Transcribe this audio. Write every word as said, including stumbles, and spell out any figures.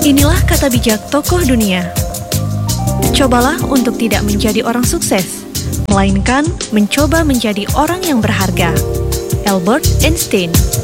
Inilah kata bijak tokoh dunia. Cobalah untuk tidak menjadi orang sukses, melainkan mencoba menjadi orang yang berharga. Albert Einstein.